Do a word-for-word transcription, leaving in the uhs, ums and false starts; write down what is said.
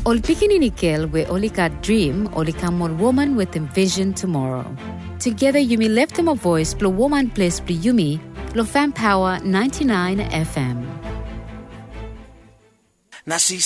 Ol pikininikil we only got dream, only come one woman with envision tomorrow. Together you may lift him a voice, blow woman place blow yumi, Lo Fan Power ninety-nine F M. Nasi